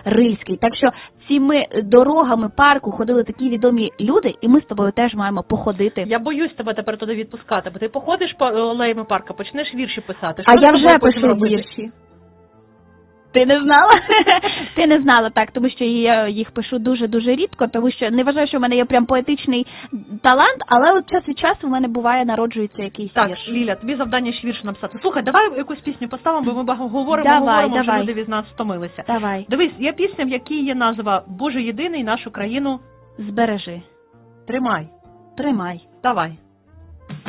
Рильський. Так що цими дорогами парку ходили такі відомі люди, і ми з тобою теж маємо походити. Я боюсь тебе тепер туди відпускати, бо ти походиш по алеями парка, почнеш вірші писати. А Що я з вже тобою потім пишу робити? вірші. Ти не знала? Ти не знала, так, тому що я їх пишу дуже-дуже рідко, тому що не вважаю, що в мене є прям поетичний талант, але от час від часу в мене буває народжується якийсь Так, вірш. Ліля, тобі завдання ще вірш написати. Слухай, давай якусь пісню поставимо, бо ми говоримо, Давай. що люди від нас втомилися. Давай, Дивись, є пісня, в якій є назва «Боже єдиний, нашу країну збережи, тримай». тримай. Давай.